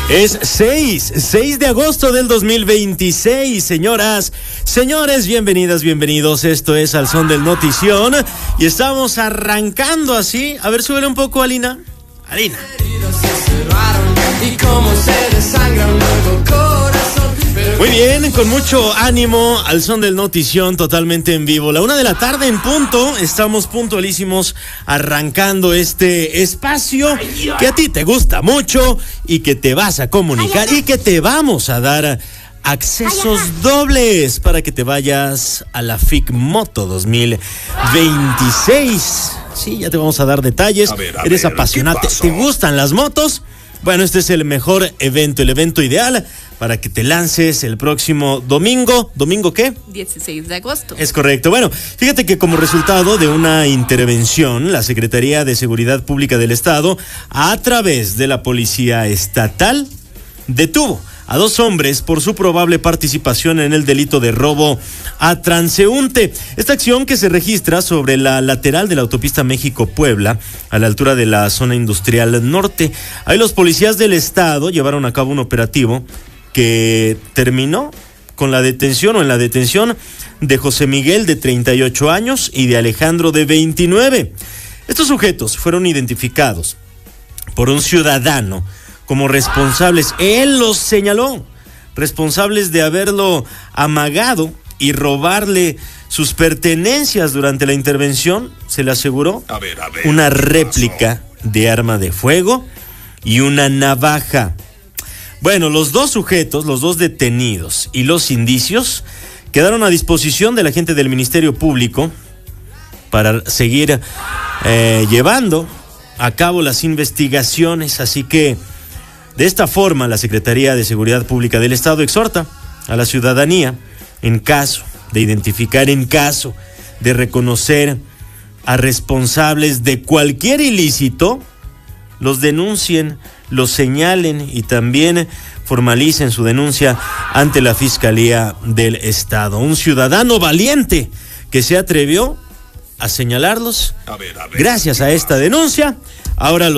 Es 6 de agosto del 2026, señoras, señores, bienvenidas, bienvenidos, esto es Al Son del Notición y estamos arrancando así, a ver, súbele un poco, Alina. Muy bien, con mucho ánimo, Al Son del Notición, totalmente en vivo. 1:00 p.m. en punto, estamos puntualísimos arrancando este espacio que a ti te gusta mucho y que te vas a comunicar y que te vamos a dar accesos dobles para que te vayas a la FIC Moto 2026. Sí, ya te vamos a dar detalles. Eres apasionante, ¿te gustan las motos? Bueno, este es el mejor evento, el evento ideal para que te lances el próximo domingo. ¿Domingo qué? 16 de agosto. Es correcto. Bueno, fíjate que como resultado de una intervención, la Secretaría de Seguridad Pública del Estado, a través de la Policía Estatal, detuvo a 2 hombres por su probable participación en el delito de robo a transeúnte. Esta acción, que se registra sobre la lateral de la autopista México-Puebla, a la altura de la zona industrial norte. Ahí los policías del estado llevaron a cabo un operativo que terminó con la detención de José Miguel, de 38 años, y de Alejandro, de 29. Estos sujetos fueron identificados por un ciudadano como responsables, él los señaló, responsables de haberlo amagado y robarle sus pertenencias durante la intervención. Se le aseguró una réplica de arma de fuego y una navaja. Bueno, los 2 sujetos, los 2 detenidos y los indicios quedaron a disposición de la gente del Ministerio Público para seguir llevando a cabo las investigaciones. Así que de esta forma, la Secretaría de Seguridad Pública del Estado exhorta a la ciudadanía, en caso de identificar, en caso de reconocer a responsables de cualquier ilícito, los denuncien, los señalen y también formalicen su denuncia ante la Fiscalía del Estado. Un ciudadano valiente que se atrevió a señalarlos. Gracias a esta denuncia, ahora los